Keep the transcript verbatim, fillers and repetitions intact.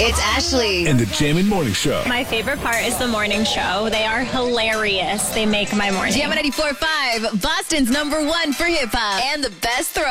It's Ashley. And the Jammin' Morning Show. My favorite part is the morning show. They are hilarious. They make my morning. Jam ninety-four point five, Boston's number one for hip hop. And the best throw.